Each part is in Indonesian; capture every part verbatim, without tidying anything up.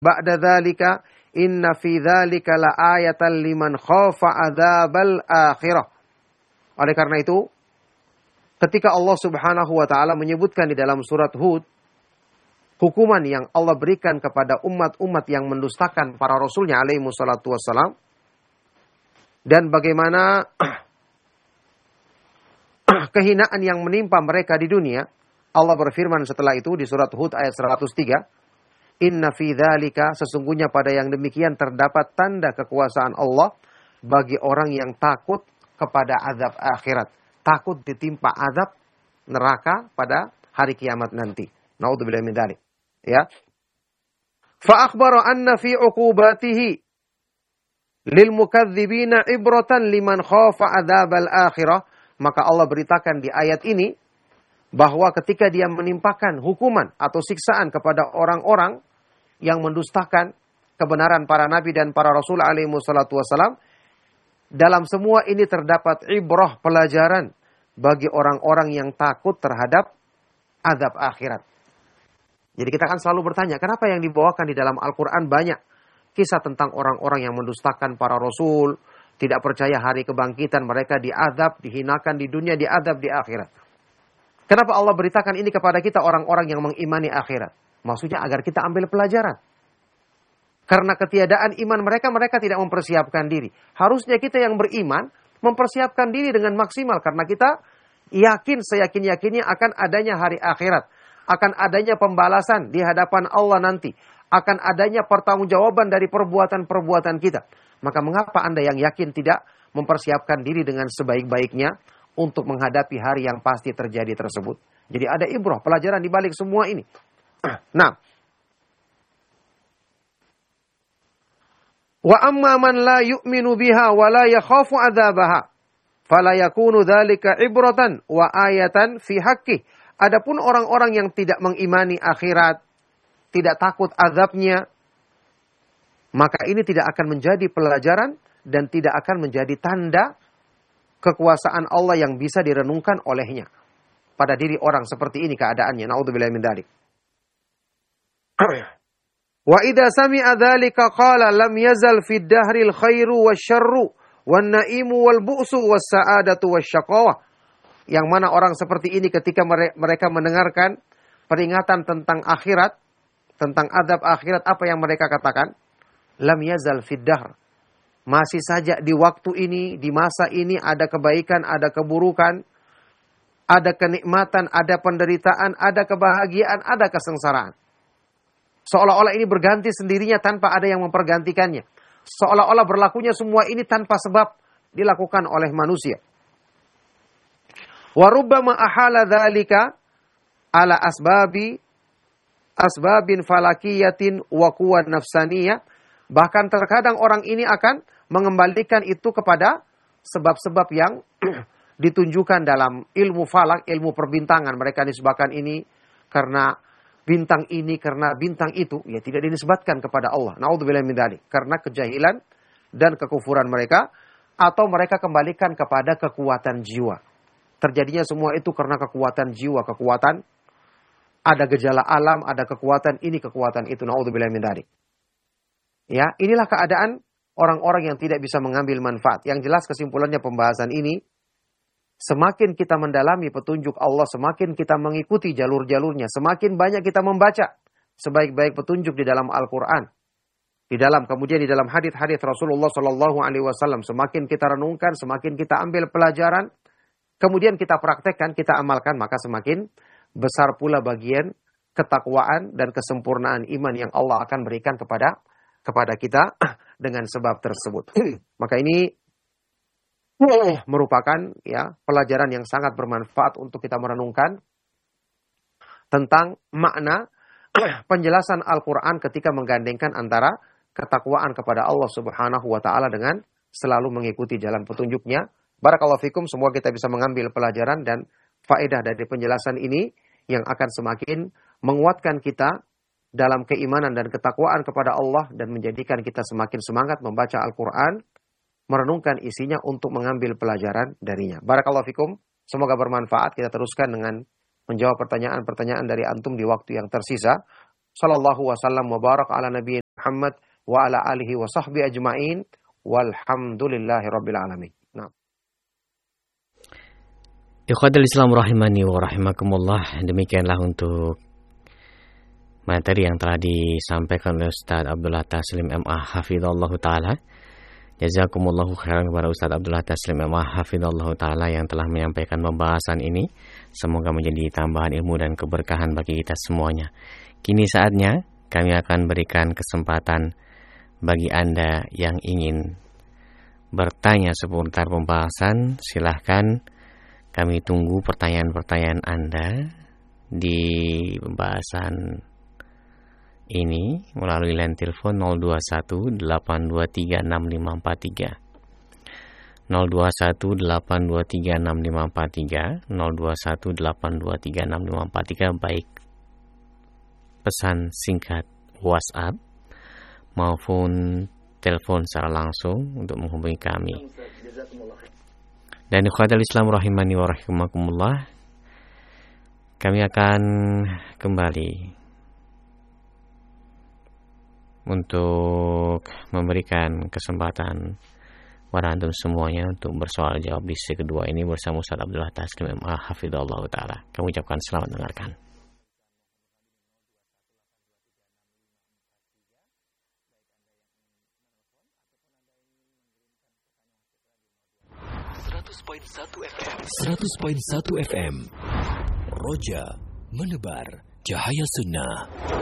ba'da dzalika inna fi dzalika laayatan liman khafa adzabal akhirah. Oleh karena itu, ketika Allah Subhanahu wa taala menyebutkan di dalam surat Hud hukuman yang Allah berikan kepada umat-umat yang mendustakan para rasulnya alaihi wassalatu wassalam, dan bagaimana kehinaan yang menimpa mereka di dunia, Allah berfirman setelah itu di surat Hud ayat seratus tiga, inna fi dzalika, sesungguhnya pada yang demikian terdapat tanda kekuasaan Allah bagi orang yang takut kepada azab akhirat, takut ditimpa azab neraka pada hari kiamat nanti. Naudzubillahi min dzalik. Ya. Fa akhbara anna fi uqubatihi lil mukadzibina ibratan liman khafa adzabal akhirah. Maka Allah beritakan di ayat ini bahwa ketika dia menimpakan hukuman atau siksaan kepada orang-orang yang mendustakan kebenaran para nabi dan para rasul alaihi wassalatu wassalam, dalam semua ini terdapat ibrah, pelajaran bagi orang-orang yang takut terhadap azab akhirat. Jadi kita akan selalu bertanya, kenapa yang dibawakan di dalam Al-Quran banyak kisah tentang orang-orang yang mendustakan para rasul, tidak percaya hari kebangkitan, mereka diazab, dihinakan di dunia, diazab di akhirat. Kenapa Allah beritakan ini kepada kita orang-orang yang mengimani akhirat? Maksudnya agar kita ambil pelajaran. Karena ketiadaan iman mereka, mereka tidak mempersiapkan diri. Harusnya kita yang beriman mempersiapkan diri dengan maksimal. Karena kita yakin, seyakin-yakinnya akan adanya hari akhirat. Akan adanya pembalasan di hadapan Allah nanti. Akan adanya pertanggungjawaban dari perbuatan-perbuatan kita. Maka mengapa Anda yang yakin tidak mempersiapkan diri dengan sebaik-baiknya untuk menghadapi hari yang pasti terjadi tersebut? Jadi ada ibrah, pelajaran di balik semua ini. Nah, wa amma man la yu'minu biha wa la yakhafu adzabaha fala yakunu dzalika ibratan wa ayatan fi haqqi. Adapun orang-orang yang tidak mengimani akhirat, tidak takut azabnya, maka ini tidak akan menjadi pelajaran dan tidak akan menjadi tanda kekuasaan Allah yang bisa direnungkan olehnya pada diri orang seperti ini keadaannya. Naudzubillahi min dzalik. Wa idza sami'a dzalika qala lam yazal fid dahril khairu wasyarru wan naimu wal bu'su was sa'adatu wasyaqawah. Yang mana orang seperti ini ketika mereka mendengarkan peringatan tentang akhirat, tentang azab akhirat, apa yang mereka katakan? Lam yazal fid dahr. Masih saja di waktu ini, di masa ini ada kebaikan, ada keburukan, ada kenikmatan, ada penderitaan, ada kebahagiaan, ada kesengsaraan. Seolah-olah ini berganti sendirinya tanpa ada yang mempergantikannya. Seolah-olah berlakunya semua ini tanpa sebab dilakukan oleh manusia. Wa rubbama ahala dzalika ala asbabi asbabin falakiyatin wa quwwan nafsaniyah. Bahkan terkadang orang ini akan mengembalikan itu kepada sebab-sebab yang ditunjukkan dalam ilmu falak, ilmu perbintangan. Mereka nisbahkan ini karena bintang ini, karena bintang itu. Ya tidak dinisbatkan kepada Allah. Naudzubillahi min dzalik. Karena kejahilan dan kekufuran mereka. Atau mereka kembalikan kepada kekuatan jiwa. Terjadinya semua itu karena kekuatan jiwa, kekuatan. Ada gejala alam, ada kekuatan ini, kekuatan itu. Naudzubillahi min dzalik. Ya, inilah keadaan orang-orang yang tidak bisa mengambil manfaat. Yang jelas kesimpulannya pembahasan ini, semakin kita mendalami petunjuk Allah, semakin kita mengikuti jalur-jalurnya, semakin banyak kita membaca sebaik-baik petunjuk di dalam Al-Quran. Di dalam, kemudian di dalam hadits-hadits Rasulullah Shallallahu Alaihi Wasallam, semakin kita renungkan, semakin kita ambil pelajaran, kemudian kita praktekkan, kita amalkan, maka semakin besar pula bagian ketakwaan dan kesempurnaan iman yang Allah akan berikan kepada kepada kita dengan sebab tersebut. Maka ini merupakan ya pelajaran yang sangat bermanfaat untuk kita merenungkan tentang makna penjelasan Al-Quran ketika menggandengkan antara ketakwaan kepada Allah Subhanahu wa taala dengan selalu mengikuti jalan petunjuknya. Barakallahu fikum, semua kita bisa mengambil pelajaran dan faedah dari penjelasan ini yang akan semakin menguatkan kita dalam keimanan dan ketakwaan kepada Allah dan menjadikan kita semakin semangat membaca Al-Quran, merenungkan isinya untuk mengambil pelajaran darinya. Barakallahu fikum, semoga bermanfaat. Kita teruskan dengan menjawab pertanyaan-pertanyaan dari antum di waktu yang tersisa. Sallallahu wasallam wa barak ala nabiyina Muhammad wa ala alihi wa sahbihi ajma'in walhamdulillahi rabbil alamin. Nah. Ikhwatul Islam rahimani wa rahimakumullah. Demikianlah untuk materi yang telah disampaikan oleh Ustaz Abdullah Taslim M A hafizallahu taala. Jazakumullahu khairan kepada Ustaz Abdullah Taslim M A hafizallahu taala yang telah menyampaikan pembahasan ini. Semoga menjadi tambahan ilmu dan keberkahan bagi kita semuanya. Kini saatnya kami akan berikan kesempatan bagi Anda yang ingin bertanya seputar pembahasan. Silahkan kami tunggu pertanyaan-pertanyaan Anda di pembahasan ini melalui line telepon nol dua satu delapan dua tiga enam lima empat tiga nol dua satu delapan dua tiga enam lima empat tiga nol dua satu delapan dua tiga enam lima empat tiga, baik pesan singkat WhatsApp maupun telepon secara langsung untuk menghubungi kami. Dan ikhwatul Islam rahimani wa rahimakumullah, kami akan kembali untuk memberikan kesempatan kepada antum semuanya untuk bersoal jawab di sesi kedua ini bersama Ustaz Abdullah Taslim M A hafizallahu taala. Kami ucapkan selamat mendengarkan. seratus koma satu F M Roja menebar cahaya sunnah.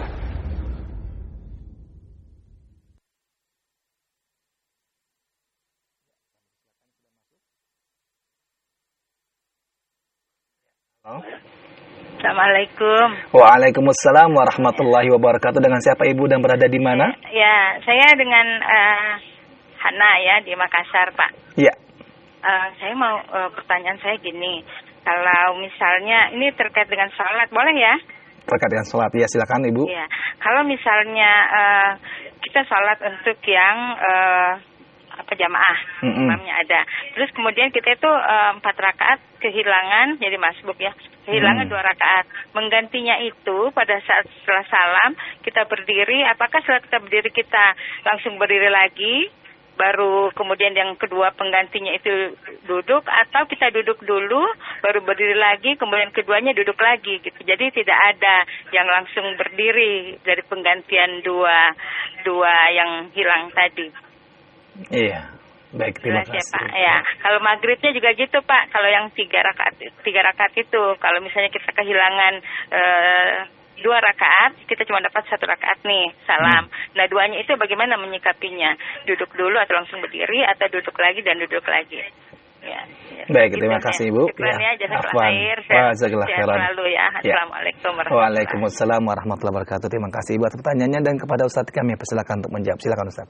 Assalamualaikum. Waalaikumsalam warahmatullahi wabarakatuh. Dengan siapa Ibu dan berada di mana? Ya, saya dengan uh, Hana ya di Makassar, Pak. Ya. Uh, saya mau uh, pertanyaan saya gini, kalau misalnya ini terkait dengan sholat, boleh ya? Terkait dengan sholat, ya silakan Ibu. Ya, kalau misalnya uh, kita sholat untuk yang uh, apa jamaah, mm-hmm. imamnya ada, terus kemudian kita itu uh, empat rakaat kehilangan, jadi masbuk ya, kehilangan mm. dua rakaat, menggantinya itu pada saat setelah salam kita berdiri, apakah setelah kita berdiri kita langsung berdiri lagi? Baru kemudian yang kedua penggantinya itu duduk, atau kita duduk dulu baru berdiri lagi kemudian keduanya duduk lagi gitu. Jadi tidak ada yang langsung berdiri dari penggantian dua dua yang hilang tadi. Iya, baik, terima kasih Pak. Ya, kalau maghribnya juga gitu Pak. Kalau yang tiga rakaat tiga rakaat itu, kalau misalnya kita kehilangan eh, dua rakaat, kita cuma dapat satu rakaat nih, salam. Hmm. Nah, duanya itu bagaimana menyikapinya? Duduk dulu atau langsung berdiri, atau duduk lagi dan duduk lagi? Ya, ya. Baik, terima kasih Ibu. Ya, ya Afwan. Sehat selalu ya. Assalamualaikum warahmatullahi wabarakatuh. Waalaikumsalam warahmatullahi wabarakatuh. Terima kasih Ibu atas pertanyaannya, dan kepada Ustaz kami persilakan untuk menjawab. Silakan Ustaz.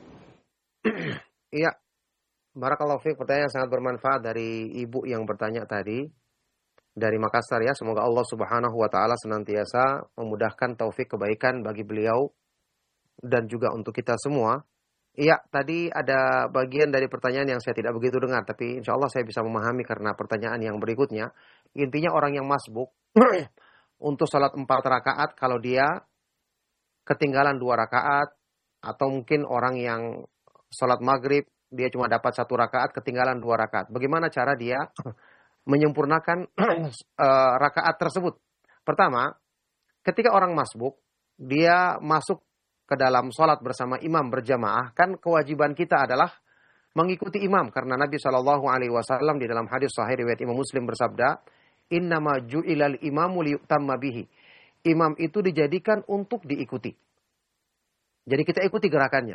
Iya. Barakallahu fiik, pertanyaan yang sangat bermanfaat dari Ibu yang bertanya tadi dari Makassar ya. Semoga Allah Subhanahu wa taala senantiasa memudahkan taufik kebaikan bagi beliau dan juga untuk kita semua. Iya, tadi ada bagian dari pertanyaan yang saya tidak begitu dengar, tapi insya Allah saya bisa memahami karena pertanyaan yang berikutnya. Intinya orang yang masbuk untuk salat empat rakaat, kalau dia ketinggalan dua rakaat, atau mungkin orang yang salat maghrib dia cuma dapat satu rakaat, ketinggalan dua rakaat. Bagaimana cara dia menyempurnakan uh, rakaat tersebut? Pertama, ketika orang masbuk, dia masuk ke dalam sholat bersama imam berjamaah, kan kewajiban kita adalah mengikuti imam, karena Nabi Shallallahu Alaihi Wasallam di dalam hadis sahih riwayat Imam Muslim bersabda, Innama ju'ilal imamu liyutamma bihi. Imam itu dijadikan untuk diikuti. Jadi kita ikuti gerakannya.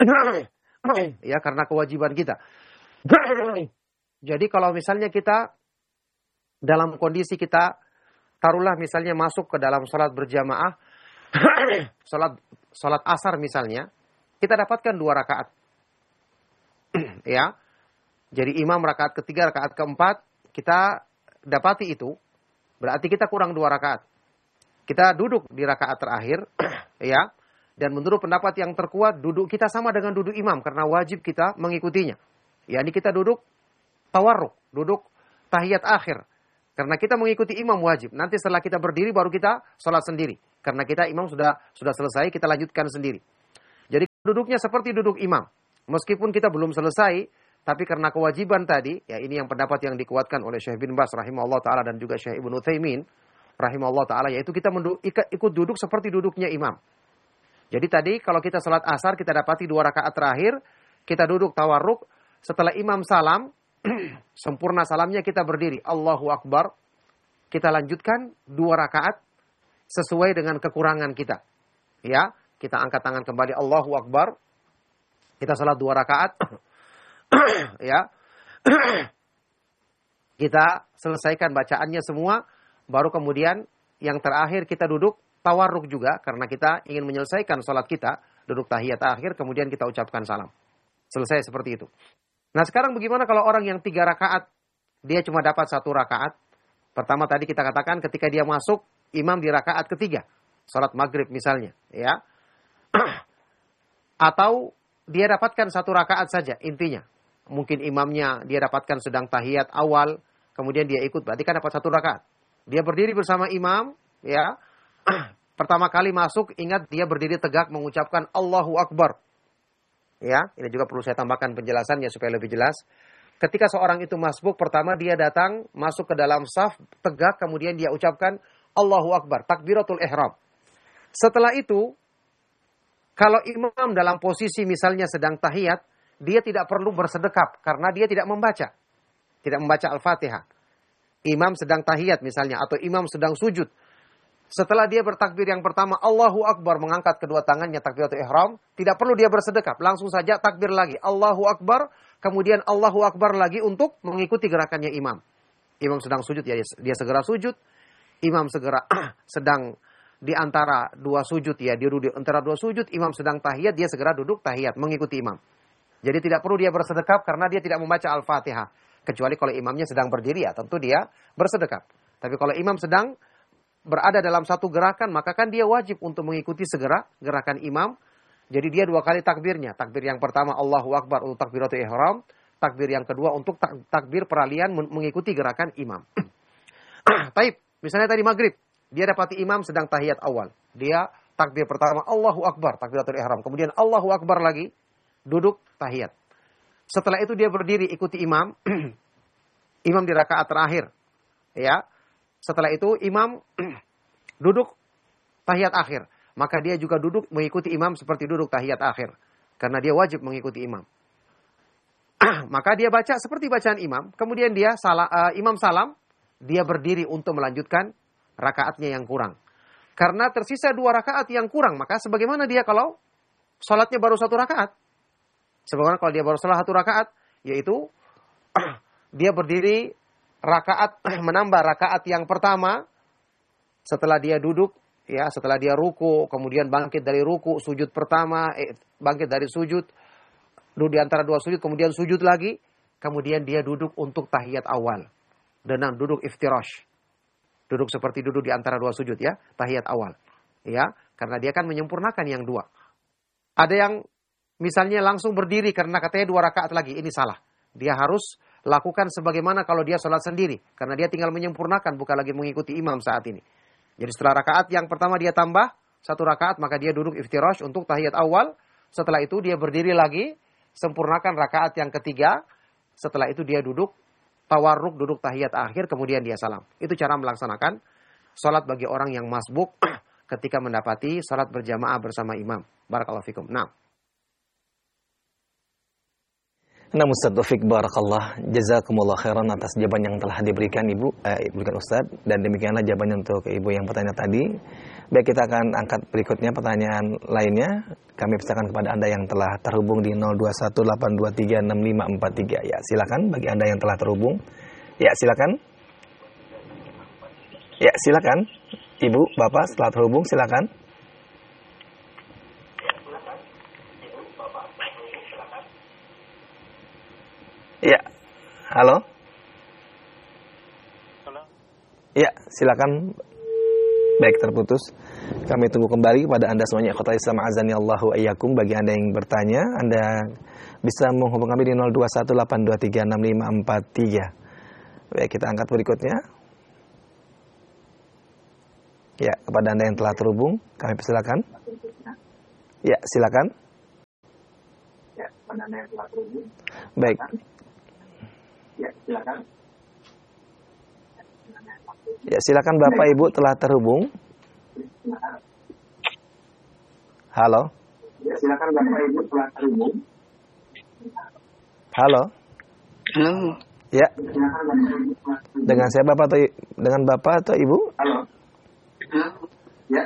Ya, karena kewajiban kita. Jadi kalau misalnya kita dalam kondisi kita, taruhlah misalnya masuk ke dalam sholat berjamaah, sholat sholat asar misalnya, kita dapatkan dua rakaat. Ya, jadi imam rakaat ketiga, rakaat keempat, kita dapati itu, berarti kita kurang dua rakaat. Kita duduk di rakaat terakhir, ya. Dan menurut pendapat yang terkuat, duduk kita sama dengan duduk imam, karena wajib kita mengikutinya. Ya, ini kita duduk tawarruk, duduk tahiyat akhir. Karena kita mengikuti imam wajib. Nanti setelah kita berdiri baru kita sholat sendiri. Karena kita imam sudah sudah selesai, kita lanjutkan sendiri. Jadi duduknya seperti duduk imam. Meskipun kita belum selesai, tapi karena kewajiban tadi, ya ini yang pendapat yang dikuatkan oleh Syekh bin Baz rahimahullah ta'ala dan juga Syekh Ibnu Utsaimin rahimahullah ta'ala, yaitu kita mendu- ikut duduk seperti duduknya imam. Jadi tadi kalau kita salat asar, kita dapati dua rakaat terakhir, kita duduk tawarruk, setelah imam salam, sempurna salamnya kita berdiri, Allahu Akbar, kita lanjutkan dua rakaat sesuai dengan kekurangan kita. Ya, kita angkat tangan kembali, Allahu Akbar, kita salat dua rakaat, ya, kita selesaikan bacaannya semua, baru kemudian yang terakhir kita duduk tawarruk juga, karena kita ingin menyelesaikan salat kita, duduk tahiyat akhir, kemudian kita ucapkan salam. Selesai seperti itu. Nah sekarang bagaimana kalau orang yang tiga rakaat, dia cuma dapat satu rakaat. Pertama tadi kita katakan ketika dia masuk, imam di rakaat ketiga, salat maghrib misalnya, ya. Atau dia dapatkan satu rakaat saja, intinya. Mungkin imamnya dia dapatkan sedang tahiyat awal, kemudian dia ikut, berarti kan dapat satu rakaat. Dia berdiri bersama imam, ya. Pertama kali masuk, ingat dia berdiri tegak mengucapkan Allahu Akbar. Ya, ini juga perlu saya tambahkan penjelasannya supaya lebih jelas. Ketika seorang itu masbuk, pertama dia datang, masuk ke dalam saf, tegak, kemudian dia ucapkan Allahu Akbar, takbiratul ihram. Setelah itu, kalau imam dalam posisi misalnya sedang tahiyat, dia tidak perlu bersedekap karena dia tidak membaca. Tidak membaca Al-Fatihah. Imam sedang tahiyat misalnya, atau imam sedang sujud. Setelah dia bertakbir yang pertama, Allahu Akbar, mengangkat kedua tangannya, takbiratul ihram, tidak perlu dia bersedekap, langsung saja takbir lagi, Allahu Akbar, kemudian Allahu Akbar lagi untuk mengikuti gerakannya imam. Imam sedang sujud, ya dia segera sujud. Imam segera sedang di antara dua sujud, ya dia duduk di antara dua sujud, imam sedang tahiyat, dia segera duduk tahiyat, mengikuti imam. Jadi tidak perlu dia bersedekap karena dia tidak membaca Al-Fatihah. Kecuali kalau imamnya sedang berdiri, ya tentu dia bersedekap. Tapi kalau imam sedang berada dalam satu gerakan, maka kan dia wajib untuk mengikuti segera gerakan imam. Jadi dia dua kali takbirnya. Takbir yang pertama Allahu Akbar untuk takbiratul ihram. Takbir yang kedua untuk tak, takbir peralihan mengikuti gerakan imam. Taib, misalnya tadi maghrib, dia dapati imam sedang tahiyat awal. Dia takbir pertama Allahu Akbar, takbiratul ihram. Kemudian Allahu Akbar lagi, duduk tahiyat. Setelah itu dia berdiri ikuti imam. Imam di rakaat terakhir. Ya. Setelah itu imam duduk tahiyat akhir. Maka dia juga duduk mengikuti imam seperti duduk tahiyat akhir. Karena dia wajib mengikuti imam. Maka dia baca seperti bacaan imam. Kemudian dia salah, uh, imam salam. Dia berdiri untuk melanjutkan rakaatnya yang kurang. Karena tersisa dua rakaat yang kurang. Maka sebagaimana dia kalau sholatnya baru satu rakaat. Sebagaimana kalau dia baru sholat satu rakaat. Yaitu dia berdiri rakaat, menambah rakaat yang pertama. Setelah dia duduk. Ya, setelah dia ruku, kemudian bangkit dari ruku, sujud pertama, eh, bangkit dari sujud, duduk di antara dua sujud, kemudian sujud lagi, kemudian dia duduk untuk tahiyat awal, dengan duduk iftirash, duduk seperti duduk di antara dua sujud ya, tahiyat awal, ya, karena dia kan menyempurnakan yang dua. Ada yang misalnya langsung berdiri karena katanya dua rakaat lagi, ini salah. Dia harus lakukan sebagaimana kalau dia sholat sendiri, karena dia tinggal menyempurnakan, bukan lagi mengikuti imam saat ini. Jadi setelah rakaat yang pertama dia tambah satu rakaat, maka dia duduk iftirash untuk tahiyat awal. Setelah itu dia berdiri lagi, sempurnakan rakaat yang ketiga. Setelah itu dia duduk tawarruk, duduk tahiyat akhir, kemudian dia salam. Itu cara melaksanakan salat bagi orang yang masbuk ketika mendapati salat berjamaah bersama imam. Barakallahu fikum. Nah. Nah, Ustaz Taufik barakallah, jazakumullah khairan atas jawaban yang telah diberikan Ibu, eh, diberikan Ustaz, dan demikianlah jawabannya untuk Ibu yang bertanya tadi. Baik, kita akan angkat berikutnya pertanyaan lainnya. Kami persilakan kepada Anda yang telah terhubung di nol dua satu delapan dua tiga enam lima empat tiga. Ya, silakan bagi Anda yang telah terhubung. Ya, silakan. Ya, silakan. Ibu, Bapak setelah terhubung silakan. Ya, halo. Halo. Ya, silakan. Baik, terputus. Kami tunggu kembali kepada Anda semuanya. Ikhwatal Islam azani Allahu ayyakum. Bagi Anda yang bertanya, Anda bisa menghubungi kami di nol dua satu delapan dua tiga enam lima empat tiga. Baik, kita angkat berikutnya. Ya, kepada Anda yang telah terhubung, kami persilakan. Ya, silakan. Baik. Ya, silakan Bapak Ibu telah terhubung. Halo. Ya, silakan Bapak Ibu telah terhubung. Halo. Halo. Ya. Dengan siapa Bapak atau dengan Bapak atau Ibu? Halo. Ya.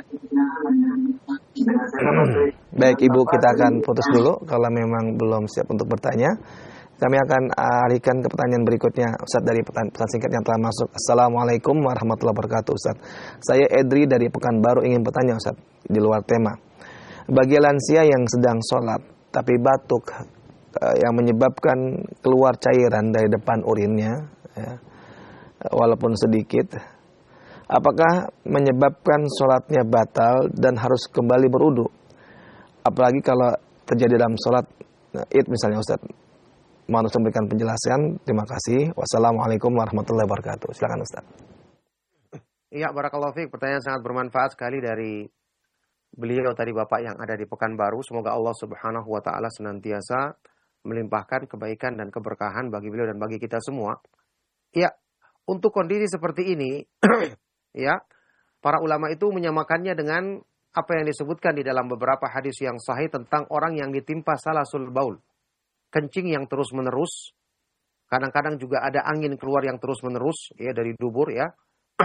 Baik Ibu, kita akan putus dulu kalau memang belum siap untuk bertanya. Kami akan alihkan ke pertanyaan berikutnya, Ustaz, dari pesan singkat yang telah masuk. Assalamualaikum warahmatullahi wabarakatuh, Ustaz. Saya Edri dari Pekanbaru ingin bertanya, Ustaz, di luar tema. Bagi lansia yang sedang sholat, tapi batuk uh, yang menyebabkan keluar cairan dari depan urinnya, ya, walaupun sedikit, apakah menyebabkan sholatnya batal dan harus kembali berwudu? Apalagi kalau terjadi dalam sholat id misalnya, Ustaz. Mohon Ustaz memberikan penjelasan. Terima kasih. Wassalamualaikum warahmatullahi wabarakatuh. Silakan Ustaz. Iya, barakallahu fiik. Pertanyaan sangat bermanfaat sekali dari beliau tadi, Bapak yang ada di Pekanbaru. Semoga Allah Subhanahu wa taala senantiasa melimpahkan kebaikan dan keberkahan bagi beliau dan bagi kita semua. Ya, untuk kondisi seperti ini ya, para ulama itu menyamakannya dengan apa yang disebutkan di dalam beberapa hadis yang sahih tentang orang yang ditimpa salasul baul. Kencing yang terus-menerus, kadang-kadang juga ada angin keluar yang terus-menerus ya dari dubur ya,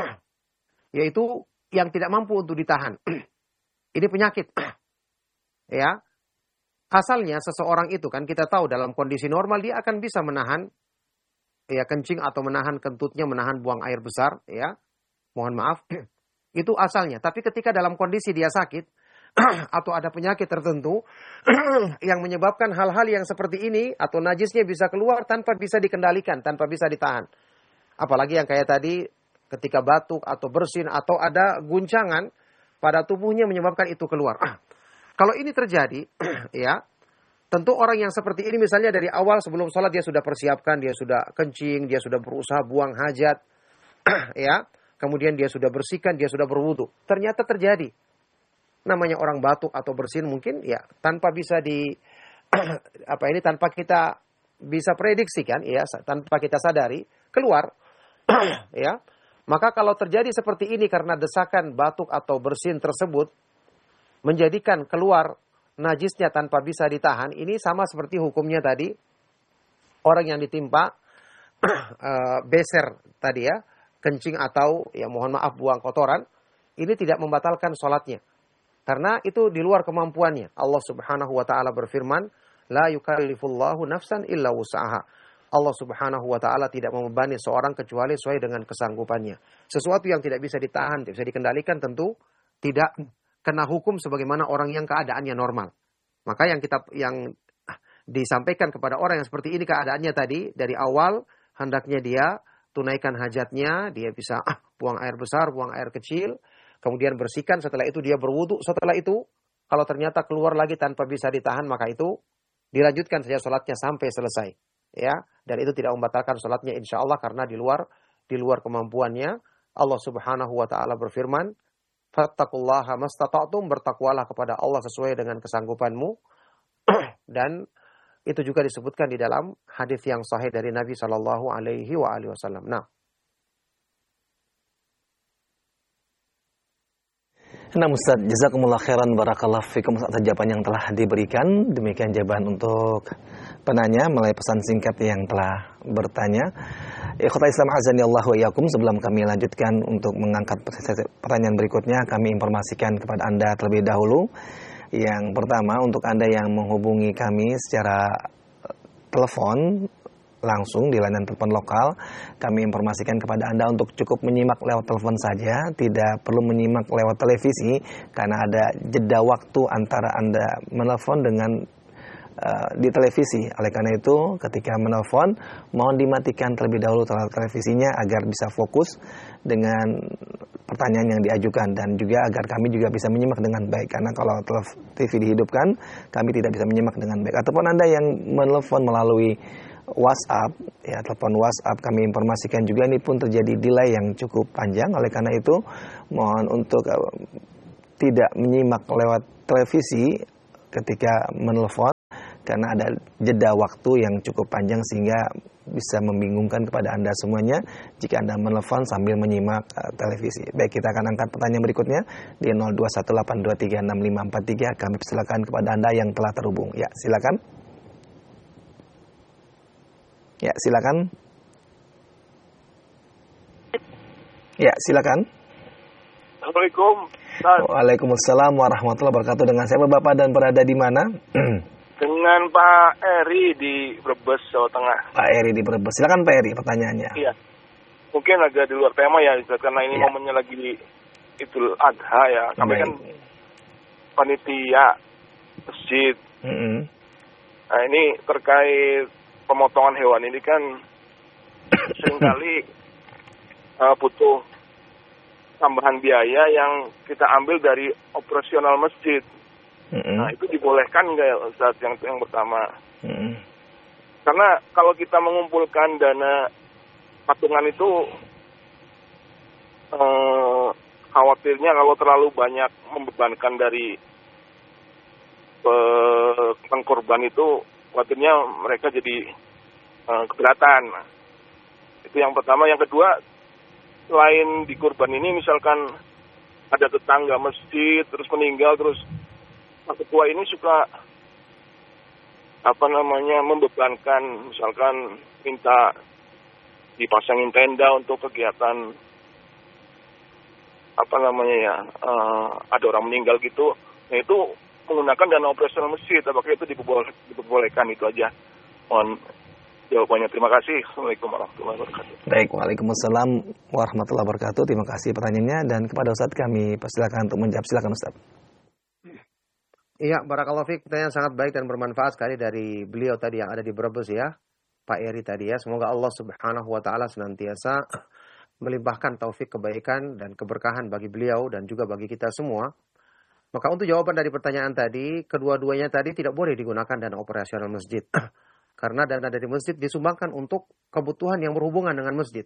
yaitu yang tidak mampu untuk ditahan. Ini penyakit. Ya, asalnya seseorang itu kan kita tahu dalam kondisi normal dia akan bisa menahan ya kencing atau menahan kentutnya, menahan buang air besar ya. Mohon maaf. Itu asalnya. Tapi ketika dalam kondisi dia sakit atau ada penyakit tertentu yang menyebabkan hal-hal yang seperti ini atau najisnya bisa keluar tanpa bisa dikendalikan, tanpa bisa ditahan. Apalagi yang kayak tadi ketika batuk atau bersin atau ada guncangan pada tubuhnya menyebabkan itu keluar. Kalau ini terjadi ya, tentu orang yang seperti ini misalnya dari awal sebelum sholat dia sudah persiapkan, dia sudah kencing, dia sudah berusaha buang hajat ya, kemudian dia sudah bersihkan, dia sudah berwudu. Ternyata terjadi. Namanya orang batuk atau bersin mungkin ya tanpa bisa di apa ini tanpa kita bisa prediksikan ya, tanpa kita sadari keluar ya. Maka kalau terjadi seperti ini karena desakan batuk atau bersin tersebut menjadikan keluar najisnya tanpa bisa ditahan, ini sama seperti hukumnya tadi orang yang ditimpa uh, beser tadi ya, kencing atau ya mohon maaf buang kotoran, ini tidak membatalkan sholatnya. Karena itu di luar kemampuannya. Allah Subhanahu wa taala berfirman, la yukallifullahu nafsan illa wus'aha. Allah Subhanahu wa taala tidak membebani seorang kecuali sesuai dengan kesanggupannya. Sesuatu yang tidak bisa ditahan, tidak bisa dikendalikan tentu tidak kena hukum sebagaimana orang yang keadaannya normal. Maka yang kita yang disampaikan kepada orang yang seperti ini keadaannya tadi dari awal hendaknya dia tunaikan hajatnya, dia bisa ah, buang air besar, buang air kecil, kemudian bersihkan, setelah itu dia berwudu, setelah itu kalau ternyata keluar lagi tanpa bisa ditahan maka itu dilanjutkan saja sholatnya sampai selesai. Ya, dan itu tidak membatalkan sholatnya insya Allah karena di luar di luar kemampuannya. Allah Subhanahu wa taala berfirman, fattaqullaha mastata'tum, bertakwalah kepada Allah sesuai dengan kesanggupanmu. Dan itu juga disebutkan di dalam hadis yang sahih dari Nabi sallallahu alaihi wasallam. Nah, Nah Ustaz, jazakumullah khairan, barakallahu fikum atas jawaban yang telah diberikan. Demikian jawaban untuk penanya melalui pesan singkat yang telah bertanya. Ikhwatal Islam azani Allah wa iyyakum, sebelum kami lanjutkan untuk mengangkat pertanyaan berikutnya, kami informasikan kepada Anda terlebih dahulu. Yang pertama, untuk Anda yang menghubungi kami secara telepon langsung di layanan telepon lokal, kami informasikan kepada Anda untuk cukup menyimak lewat telepon saja, tidak perlu menyimak lewat televisi karena ada jeda waktu antara Anda menelpon dengan uh, di televisi. Oleh karena itu, ketika menelpon, mohon dimatikan terlebih dahulu televisinya agar bisa fokus dengan pertanyaan yang diajukan dan juga agar kami juga bisa menyimak dengan baik, karena kalau T V dihidupkan, kami tidak bisa menyimak dengan baik. Ataupun Anda yang menelpon melalui WhatsApp, ya telepon WhatsApp, kami informasikan juga ini pun terjadi delay yang cukup panjang. Oleh karena itu mohon untuk uh, tidak menyimak lewat televisi ketika menelpon, karena ada jeda waktu yang cukup panjang sehingga bisa membingungkan kepada Anda semuanya jika Anda menelpon sambil menyimak uh, televisi. Baik, kita akan angkat pertanyaan berikutnya di nol dua satu delapan dua tiga enam lima empat tiga. Kami persilakan kepada Anda yang telah terhubung. Ya, silakan. Ya, silakan. Ya, silakan. Assalamualaikum. Waalaikumsalam warahmatullahi wabarakatuh. Dengan siapa Bapak dan berada di mana? Dengan Pak Eri di Brebes, Jawa Tengah. Pak Eri di Brebes. Silakan Pak Eri pertanyaannya. Iya. Mungkin agak di luar tema ya, karena ini ya. Momennya lagi Idul Adha ya. Kami Baik. kan panitia masjid. Mm-hmm. Nah ini terkait pemotongan hewan ini kan seringkali uh, butuh tambahan biaya yang kita ambil dari operasional masjid. Mm-hmm. Nah itu dibolehkan nggak ya Ustaz, yang yang pertama? Mm-hmm. Karena kalau kita mengumpulkan dana patungan itu eh, khawatirnya kalau terlalu banyak membebankan dari eh, pengkorban itu, khawatirnya mereka jadi eh, keberatan. Nah, itu yang pertama. Yang kedua, selain di kurban ini misalkan ada tetangga masjid terus meninggal, terus Pak Ketua ini suka apa namanya membebankan, misalkan minta dipasangin tenda untuk kegiatan apa namanya ya uh, ada orang meninggal gitu. Nah itu menggunakan dana operasional masjid, apakah itu diperboleh, diperbolehkan? Itu aja mohon jawabannya. Terima kasih. Assalamualaikum warahmatullahi wabarakatuh. Baik, waalaikumsalam warahmatullahi wabarakatuh. Terima kasih pertanyaannya, dan kepada Ustadz kami persilakan untuk menjawab. Silakan Ustadz. Iya, barakallahu fiik. Pertanyaan sangat baik dan bermanfaat sekali dari beliau tadi yang ada di Brebes ya, Pak Eri tadi ya. Semoga Allah Subhanahu wa taala senantiasa melimpahkan taufik kebaikan dan keberkahan bagi beliau dan juga bagi kita semua. Maka untuk jawaban dari pertanyaan tadi, kedua-duanya tadi tidak boleh digunakan dana operasional masjid. Karena dana dari masjid disumbangkan untuk kebutuhan yang berhubungan dengan masjid.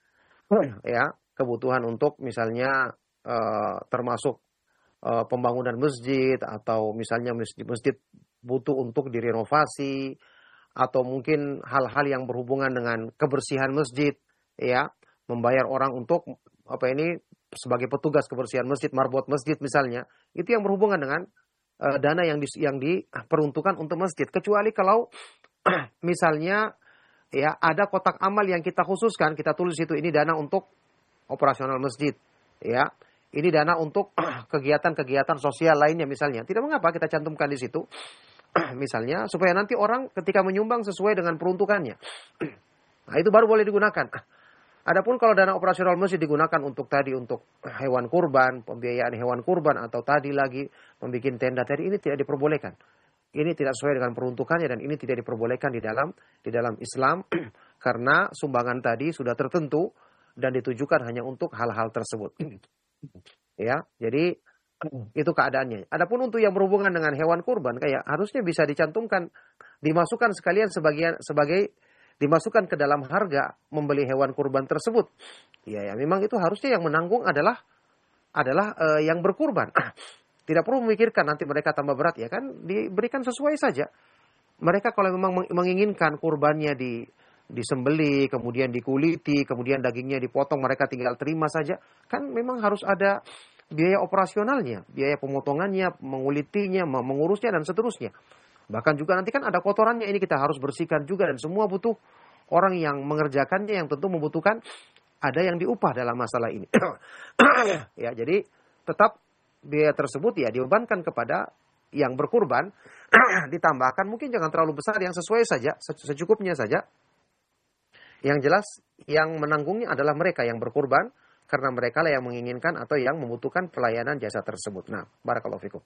Ya, kebutuhan untuk misalnya uh, termasuk uh, pembangunan masjid, atau misalnya masjid, masjid butuh untuk direnovasi, atau mungkin hal-hal yang berhubungan dengan kebersihan masjid, ya, membayar orang untuk apa ini sebagai petugas kebersihan masjid, marbot masjid misalnya, itu yang berhubungan dengan uh, dana yang di, yang diperuntukkan untuk masjid. Kecuali kalau misalnya ya ada kotak amal yang kita khususkan, kita tulis itu ini dana untuk operasional masjid, ya, ini dana untuk kegiatan-kegiatan sosial lainnya misalnya, tidak mengapa kita cantumkan di situ, misalnya supaya nanti orang ketika menyumbang sesuai dengan peruntukannya. Nah itu baru boleh digunakan. Adapun kalau dana operasional masjid digunakan untuk tadi untuk hewan kurban, pembiayaan hewan kurban, atau tadi lagi membuat tenda tadi, ini tidak diperbolehkan. Ini tidak sesuai dengan peruntukannya, dan ini tidak diperbolehkan di dalam di dalam Islam karena sumbangan tadi sudah tertentu dan ditujukan hanya untuk hal-hal tersebut. Ya, jadi itu keadaannya. Adapun untuk yang berhubungan dengan hewan kurban, kayak harusnya bisa dicantumkan, dimasukkan sekalian sebagian sebagai dimasukkan ke dalam harga membeli hewan kurban tersebut. Ya, ya memang itu harusnya yang menanggung adalah adalah uh, yang berkurban. Tidak perlu memikirkan nanti mereka tambah berat, ya kan, diberikan sesuai saja. Mereka kalau memang menginginkan kurbannya di disembeli, kemudian dikuliti, kemudian dagingnya dipotong, mereka tinggal terima saja. Kan memang harus ada biaya operasionalnya, biaya pemotongannya, mengulitinya, mengurusnya, dan seterusnya. Bahkan juga nanti kan ada kotorannya, ini kita harus bersihkan juga, dan semua butuh orang yang mengerjakannya, yang tentu membutuhkan ada yang diupah dalam masalah ini. Ya, jadi tetap biaya tersebut ya dibebankan kepada yang berkurban, ditambahkan mungkin jangan terlalu besar, yang sesuai saja, secukupnya saja. Yang jelas yang menanggungnya adalah mereka yang berkurban, karena mereka lah yang menginginkan atau yang membutuhkan pelayanan jasa tersebut. Nah, barakallahu fikum.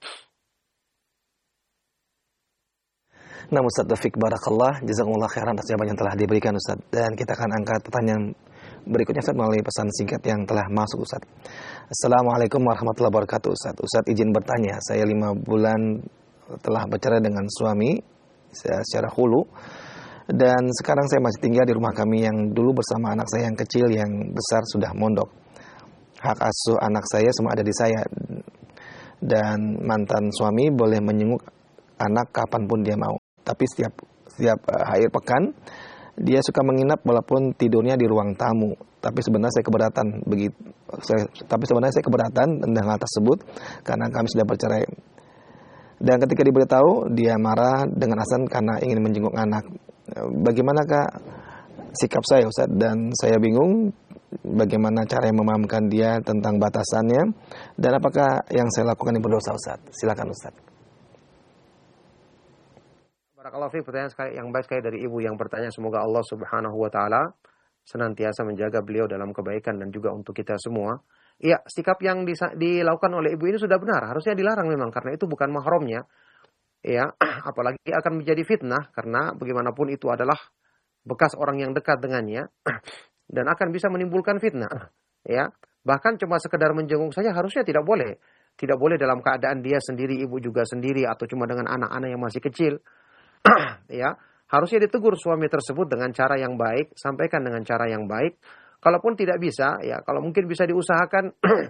Nah, Ustaz Taufik barakallah, jazakumullah khairan atas jawaban yang telah diberikan Ustaz. Dan kita akan angkat pertanyaan berikutnya Ustaz melalui pesan singkat yang telah masuk Ustaz. Assalamualaikum warahmatullahi wabarakatuh Ustaz. Ustaz izin bertanya, saya lima bulan telah bercerai dengan suami saya secara hulu, dan sekarang saya masih tinggal di rumah kami yang dulu bersama anak saya yang kecil, yang besar sudah mondok. Hak asuh anak saya semua ada di saya, dan mantan suami boleh menyenguk anak kapanpun dia mau. tapi setiap setiap uh, akhir pekan dia suka menginap walaupun tidurnya di ruang tamu. Tapi sebenarnya saya keberatan begitu. Saya, tapi sebenarnya saya keberatan dengan hal tersebut karena kami sudah bercerai. Dan ketika diberitahu, dia marah dengan alasan karena ingin menjenguk anak. Bagaimanakah sikap saya, Ustaz? Dan saya bingung bagaimana cara yang memahamkan dia tentang batasannya dan apakah yang saya lakukan ini berdosa, Ustaz? Silakan, Ustaz. Barakallahu fiik, pertanyaan sekali yang baik sekali dari ibu yang bertanya. Semoga Allah Subhanahu wa taala senantiasa menjaga beliau dalam kebaikan dan juga untuk kita semua. Iya, sikap yang disa- dilakukan oleh ibu ini sudah benar, harusnya dilarang memang karena itu bukan mahramnya. Ya, apalagi akan menjadi fitnah karena bagaimanapun itu adalah bekas orang yang dekat dengannya dan akan bisa menimbulkan fitnah. Ya, bahkan cuma sekedar menjenguk saja harusnya tidak boleh. Tidak boleh dalam keadaan dia sendiri, ibu juga sendiri atau cuma dengan anak-anak yang masih kecil. Ya, harusnya ditegur suami tersebut dengan cara yang baik, sampaikan dengan cara yang baik. Kalaupun tidak bisa, ya kalau mungkin bisa diusahakan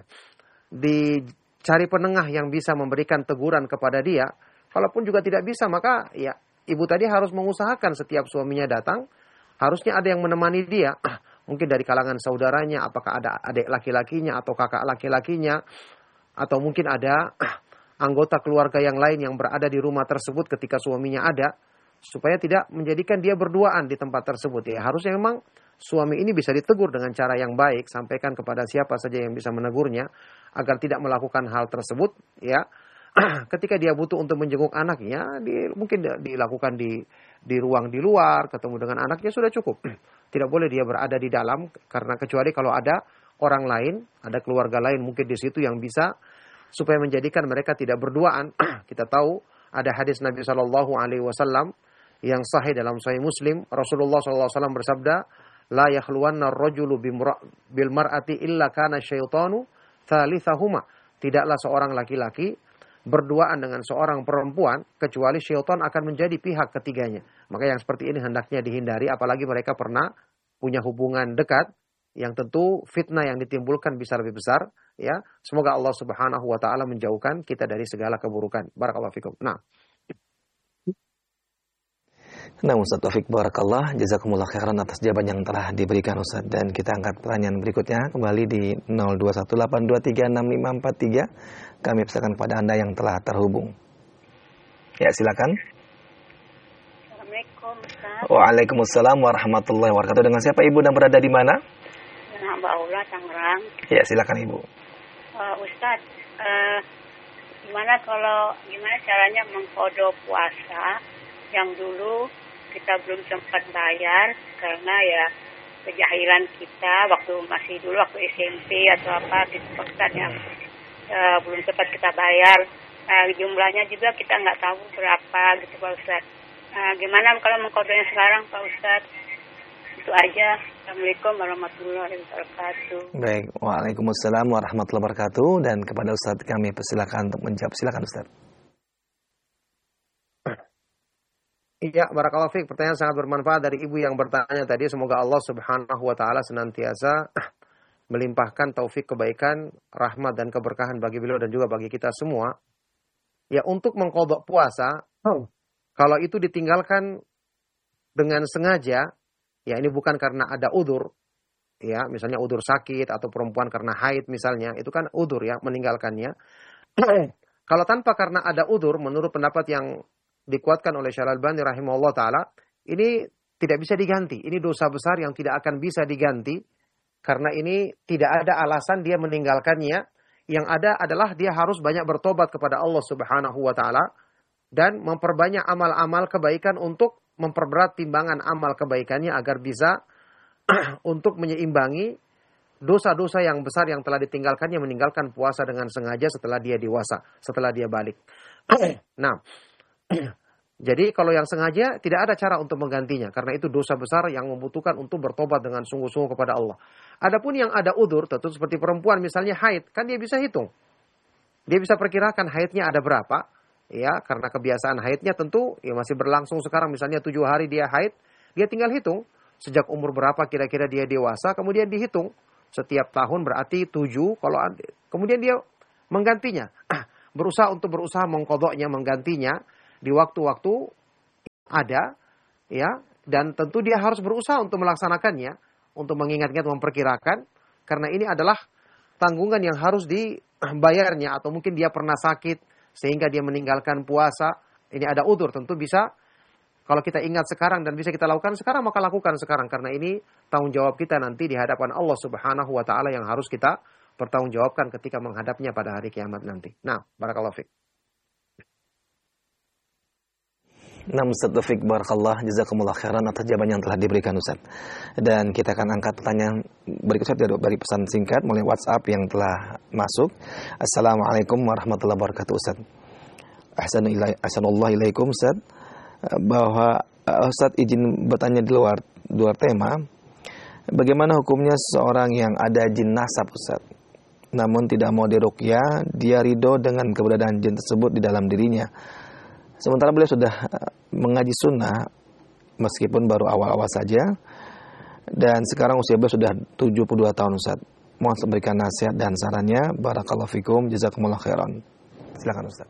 dicari penengah yang bisa memberikan teguran kepada dia. Kalaupun juga tidak bisa, maka ya ibu tadi harus mengusahakan setiap suaminya datang, harusnya ada yang menemani dia. Mungkin dari kalangan saudaranya, apakah ada adik laki-lakinya atau kakak laki-lakinya, atau mungkin ada anggota keluarga yang lain yang berada di rumah tersebut ketika suaminya ada, supaya tidak menjadikan dia berduaan di tempat tersebut. Ya, harusnya memang suami ini bisa ditegur dengan cara yang baik, sampaikan kepada siapa saja yang bisa menegurnya agar tidak melakukan hal tersebut. Ya, ketika dia butuh untuk menjenguk anaknya, di, mungkin dilakukan di di ruang di luar, ketemu dengan anaknya sudah cukup. Tidak boleh dia berada di dalam, karena kecuali kalau ada orang lain, ada keluarga lain mungkin di situ yang bisa supaya menjadikan mereka tidak berduaan. Kita tahu ada hadis Nabi Shallallahu Alaihi Wasallam yang sahih dalam Sahih Muslim. Rasulullah Shallallahu Alaihi Wasallam bersabda, la yakhluwanna ar-rajulu bil mar'ati illa kana syaitanu thalithahuma. Tidaklah seorang laki-laki berduaan dengan seorang perempuan kecuali syaitan akan menjadi pihak ketiganya. Maka yang seperti ini hendaknya dihindari, apalagi mereka pernah punya hubungan dekat, yang tentu fitnah yang ditimbulkan bisa lebih besar. Ya, semoga Allah Subhanahu wa taala menjauhkan kita dari segala keburukan. Barakallahu fikum. Nah. Nah, Ustaz Taufik barakallah, jazakumullah khairan atas jawaban yang telah diberikan Ustaz. Dan kita angkat pertanyaan berikutnya kembali di nol dua satu delapan dua tiga enam lima empat tiga. Kami persilakan kepada Anda yang telah terhubung. Ya, silakan. Assalamualaikum, Ustaz. Waalaikumsalam warahmatullahi wabarakatuh. Dengan siapa Ibu dan berada di mana? Dengan Mbak Aula, Tangerang. Ya, silakan Ibu. Uh, Ustaz, uh, gimana kalau gimana caranya mengkodok puasa yang dulu kita belum sempat bayar karena ya kejahilan kita waktu masih dulu waktu S M P atau apa di Ustaz ya, uh, belum sempat kita bayar. Uh, jumlahnya juga kita nggak tahu berapa gitu Pak Ustaz. Uh, gimana kalau mengkodoknya sekarang Pak Ustaz? Itu aja. Assalamualaikum warahmatullahi wabarakatuh. Baik, waalaikumsalam warahmatullahi wabarakatuh. Dan kepada Ustaz kami persilakan untuk menjawab. Silakan Ustaz. Iya, barakallahu fiik. Pertanyaan sangat bermanfaat dari ibu yang bertanya tadi. Semoga Allah Subhanahu wa taala senantiasa melimpahkan taufik kebaikan, rahmat dan keberkahan bagi beliau dan juga bagi kita semua. Ya, untuk mengqadha puasa, oh. kalau itu ditinggalkan dengan sengaja, ya ini bukan karena ada udzur, ya misalnya udzur sakit atau perempuan karena haid misalnya, itu kan udzur ya meninggalkannya. Kalau tanpa karena ada udzur, menurut pendapat yang dikuatkan oleh Syekh Al-Albani rahimahullah taala, ini tidak bisa diganti. Ini dosa besar yang tidak akan bisa diganti karena ini tidak ada alasan dia meninggalkannya. Yang ada adalah dia harus banyak bertobat kepada Allah Subhanahu wa taala dan memperbanyak amal-amal kebaikan untuk memperberat timbangan amal kebaikannya agar bisa untuk menyeimbangi dosa-dosa yang besar yang telah ditinggalkannya, meninggalkan puasa dengan sengaja setelah dia dewasa, setelah dia balik. Nah, jadi kalau yang sengaja tidak ada cara untuk menggantinya karena itu dosa besar yang membutuhkan untuk bertobat dengan sungguh-sungguh kepada Allah. Adapun yang ada udzur, tentu seperti perempuan misalnya haid, kan dia bisa hitung. Dia bisa perkirakan haidnya ada berapa. Ya, karena kebiasaan haidnya tentu ya masih berlangsung sekarang, misalnya tujuh hari dia haid, dia tinggal hitung sejak umur berapa kira-kira dia dewasa, kemudian dihitung setiap tahun berarti tujuh, kalau kemudian dia menggantinya, berusaha untuk berusaha mengqadha'nya, menggantinya di waktu-waktu ada, ya, dan tentu dia harus berusaha untuk melaksanakannya, untuk mengingat-ingat, memperkirakan, karena ini adalah tanggungan yang harus dibayarnya, atau mungkin dia pernah sakit sehingga dia meninggalkan puasa. Ini ada udzur, tentu bisa. Kalau kita ingat sekarang dan bisa kita lakukan sekarang, maka lakukan sekarang, karena ini tanggung jawab kita nanti di hadapan Allah Subhanahu wa taala yang harus kita pertanggungjawabkan ketika menghadapnya pada hari kiamat nanti. Nah, barakallahu fiik. Nah, Ustaz Taufik Barakallah, jazakumullah khairan atas jawaban yang telah diberikan Ustaz. Dan kita akan angkat pertanyaan berikut Ustaz dari pesan singkat melalui WhatsApp yang telah masuk. Assalamualaikum warahmatullahi wabarakatuh Ustaz. Ahsanullah ilaikum Ustaz. Bahwa Ustaz izin bertanya di luar di luar tema. Bagaimana hukumnya seorang yang ada jin nasab Ustaz, namun tidak mau diruqyah, dia ridho dengan keberadaan jin tersebut di dalam dirinya. Sementara beliau sudah mengaji sunnah meskipun baru awal-awal saja, dan sekarang usia beliau sudah tujuh puluh dua tahun Ustaz. Mohon berikan nasihat dan sarannya. Barakallahu fikum, jazakumullah khairan. Silakan Ustaz.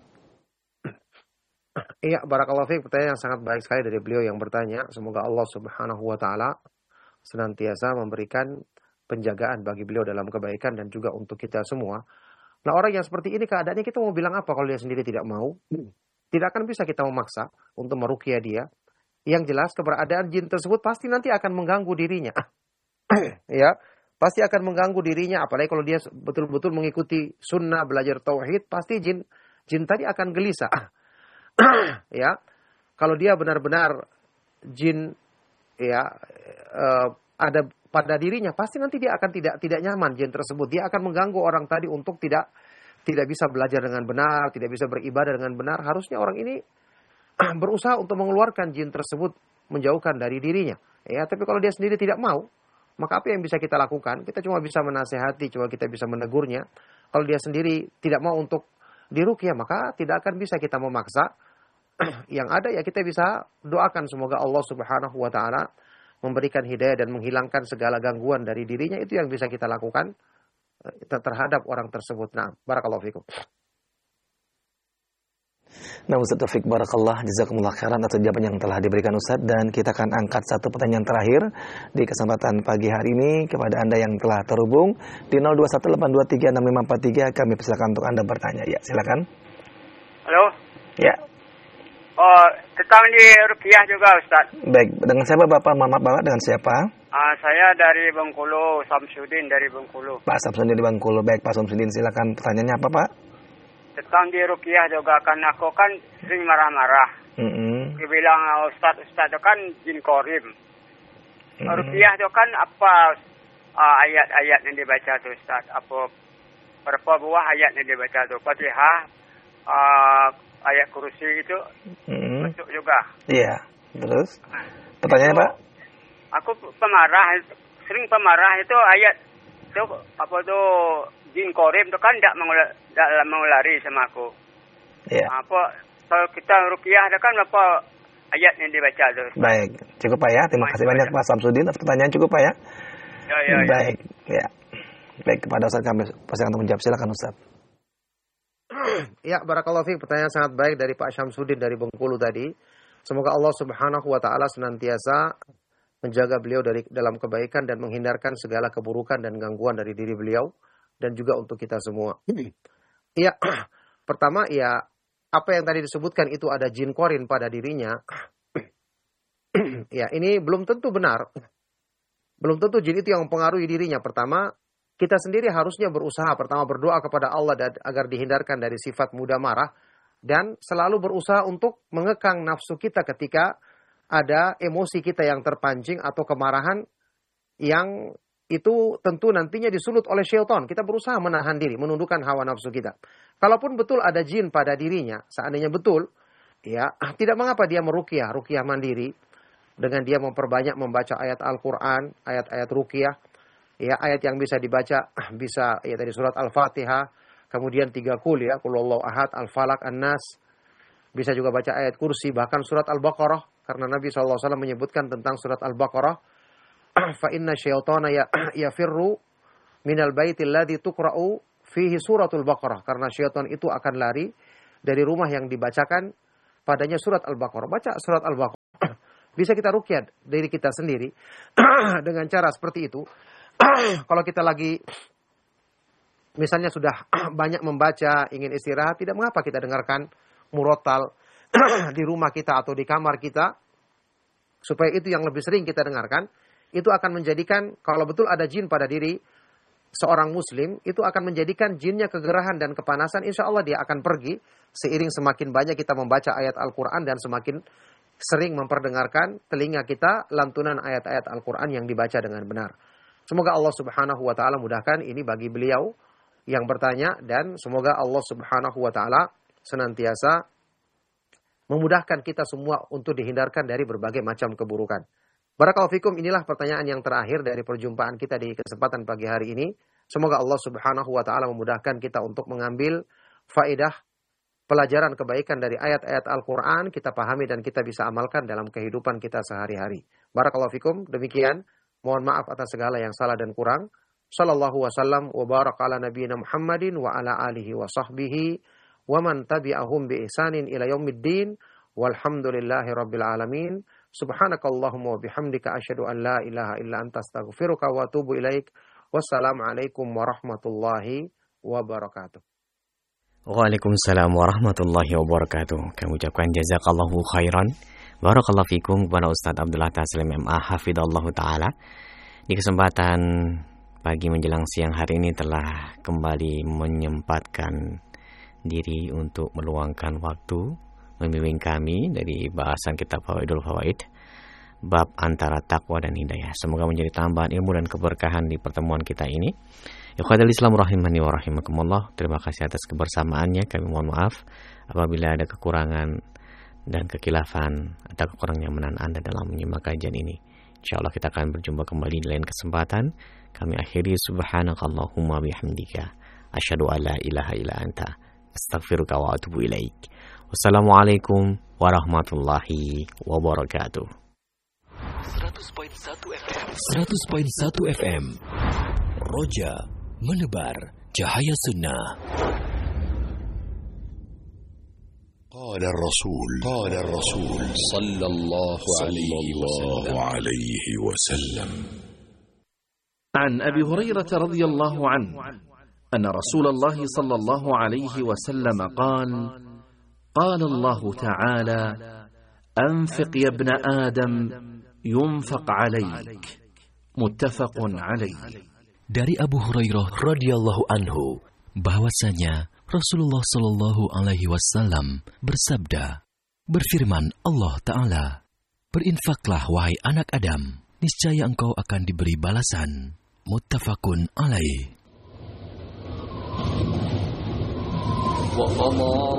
Iya, barakallahu fiik, pertanyaan yang sangat baik sekali dari beliau yang bertanya. Semoga Allah Subhanahu wa taala senantiasa memberikan penjagaan bagi beliau dalam kebaikan dan juga untuk kita semua. Nah, orang yang seperti ini keadaannya kita mau bilang apa kalau dia sendiri tidak mau? Tidak akan bisa kita memaksa untuk meruqyah dia. Yang jelas keberadaan jin tersebut pasti nanti akan mengganggu dirinya. Ya, pasti akan mengganggu dirinya, apalagi kalau dia betul-betul mengikuti sunnah, belajar tauhid, pasti jin jin tadi akan gelisah. Ya, kalau dia benar-benar jin ya uh, ada pada dirinya, pasti nanti dia akan tidak tidak nyaman jin tersebut. Dia akan mengganggu orang tadi untuk tidak tidak bisa belajar dengan benar, tidak bisa beribadah dengan benar. Harusnya orang ini berusaha untuk mengeluarkan jin tersebut, menjauhkan dari dirinya. Ya, tapi kalau dia sendiri tidak mau, maka apa yang bisa kita lakukan? Kita cuma bisa menasehati, cuma kita bisa menegurnya. Kalau dia sendiri tidak mau untuk diruqyah, maka tidak akan bisa kita memaksa. Yang ada ya kita bisa doakan semoga Allah Subhanahu wa taala memberikan hidayah dan menghilangkan segala gangguan dari dirinya. Itu yang bisa kita lakukan terhadap orang tersebut. Nah, barakallahu fikum. Nah, Ustaz Taufik Barakallah, jazakumullah khairan atas jawaban yang telah diberikan Ustaz. Dan kita akan angkat satu pertanyaan terakhir di kesempatan pagi hari ini kepada Anda yang telah terhubung di nol dua satu delapan dua tiga enam lima empat tiga. Kami persilakan untuk Anda bertanya. Ya, silakan. Halo. Ya. Oh, tentang di ruqyah juga Ustaz. Baik, dengan siapa Bapak? Maaf Bapak, dengan siapa? Uh, saya dari Bengkulu, Samsudin dari Bengkulu. Pak Samsudin dari Bengkulu. Baik, Pak Samsudin, silakan pertanyaannya apa, Pak? Tentang di ruqyah juga, kan aku kan sering marah-marah. Mm-hmm. Dia bilang Ustaz, Ustaz itu kan jin korim. Mm-hmm. Ruqyah itu kan apa uh, ayat-ayat yang dibaca itu Ustaz? Apa berapa buah ayat yang dibaca itu? Fatihah, uh, ayat kursi itu mm-hmm. masuk juga. Iya, terus? Pertanyaannya Pak? Aku pemarah, sering pemarah itu ayat itu apa tuh jin korim itu kan tidak mengulari sama aku. Iya. Apa kalau kita ruqyah itu kan apa ayat yang dibaca tuh. Baik, cukup Pak ya. Terima kasih banyak Pak Samsudin atas pertanyaan, cukup Pak ya. Ya, ya, ya. Baik, ya. Baik, kepada Ustaz kami persilakan untuk menjawab. Silakan Ustaz. Ya, barakallahu fiik, pertanyaan sangat baik dari Pak Syamsuddin dari Bengkulu tadi. Semoga Allah Subhanahu wa taala senantiasa menjaga beliau dari dalam kebaikan dan menghindarkan segala keburukan dan gangguan dari diri beliau dan juga untuk kita semua. Iya, pertama ya apa yang tadi disebutkan itu ada jin korin pada dirinya. Ya, ini belum tentu benar. Belum tentu jin itu yang mempengaruhi dirinya. Pertama, kita sendiri harusnya berusaha pertama berdoa kepada Allah dan, agar dihindarkan dari sifat mudah marah dan selalu berusaha untuk mengekang nafsu kita ketika ada emosi kita yang terpancing atau kemarahan yang itu tentu nantinya disulut oleh syaitan. Kita berusaha menahan diri, menundukkan hawa nafsu kita. Kalaupun betul ada jin pada dirinya, seandainya betul, ya tidak mengapa dia meruqyah, ruqyah mandiri dengan dia memperbanyak membaca ayat Al-Qur'an, ayat-ayat ruqyah, ya ayat yang bisa dibaca bisa ya tadi surat Al-Fatihah, kemudian tiga kul ya, qul huwallahu ahad, Al-Falaq, An-Nas. Bisa juga baca ayat kursi, bahkan surat Al-Baqarah. Karena Nabi shallallahu alaihi wasallam menyebutkan tentang surat Al-Baqarah. Fa inna syaitana ya, yafirru minal baitil ladzi tuqra'u fihi suratul Baqarah. Karena syaitan itu akan lari dari rumah yang dibacakan padanya surat Al-Baqarah. Baca surat Al-Baqarah. Bisa kita ruqyah diri kita sendiri dengan cara seperti itu. Kalau kita lagi misalnya sudah banyak membaca, ingin istirahat, tidak mengapa kita dengarkan murotal di rumah kita atau di kamar kita. Supaya itu yang lebih sering kita dengarkan. Itu akan menjadikan, kalau betul ada jin pada diri seorang muslim, itu akan menjadikan jinnya kegerahan dan kepanasan. Insya Allah dia akan pergi seiring semakin banyak kita membaca ayat Al-Quran dan semakin sering memperdengarkan telinga kita lantunan ayat-ayat Al-Quran yang dibaca dengan benar. Semoga Allah subhanahu wa ta'ala mudahkan ini bagi beliau yang bertanya. Dan semoga Allah subhanahu wa ta'ala senantiasa memudahkan kita semua untuk dihindarkan dari berbagai macam keburukan. Barakallahu fikum, inilah pertanyaan yang terakhir dari perjumpaan kita di kesempatan pagi hari ini. Semoga Allah subhanahu wa ta'ala memudahkan kita untuk mengambil faedah pelajaran kebaikan dari ayat-ayat Al-Quran, kita pahami dan kita bisa amalkan dalam kehidupan kita sehari-hari. Barakallahu fikum, demikian. Mohon maaf atas segala yang salah dan kurang. Sallallahu wasallam wa barak ala nabiyina Muhammadin wa ala alihi wa sahbihi wa man tabi'ahum bi ihsanin ila yaumiddin. Walhamdulillahi rabbil alamin. Subhanakallahumma wa bihamdika asyhadu an la ilaha illa anta astaghfiruka wa atubu ilaik. Wassalamualaikum warahmatullahi wabarakatuh. Waalaikumsalam warahmatullahi wabarakatuh. Kami ucapkan jazakallahu khairan. Barakallahu fikum kepada Ustaz Abdullah Taslim M A hafidhallahu taala. Di kesempatan pagi menjelang siang hari ini telah kembali menyempatkan diri untuk meluangkan waktu membimbing kami dari bahasan kitab Fawaidul Fawaid bab antara takwa dan hidayah. Semoga menjadi tambahan ilmu dan keberkahan di pertemuan kita ini. Ikhwatul Islam rahimani wa rahimakumullah. Terima kasih atas kebersamaannya. Kami mohon maaf apabila ada kekurangan dan kekilafan atau kekurangan nyamanan Anda dalam menyimak kajian ini. Insyaallah kita akan berjumpa kembali di lain kesempatan. Kami akhiri subhanakallahumma bihamdika asyhadu an la ilaha illa anta astaghfiruka wa atubu ilaik. Wassalamualaikum warahmatullahi wabarakatuh. seratus koma satu F M seratus koma satu F M Roja menebar cahaya sunnah. قال الرسول قال الرسول صلى الله عليه وسلم عن أبي هريرة رضي الله عنه أن رسول الله صلى الله عليه وسلم قال قال الله تعالى أنفق يا ابن آدم ينفق عليك متفق عليه. Dari Abu Hurairah radhiyallahu anhu bahwasanya Rasulullah Shallallahu Alaihi Wasallam bersabda, berfirman Allah Taala, berinfaklah wahai anak Adam, niscaya engkau akan diberi balasan. Muttafaqun alaih.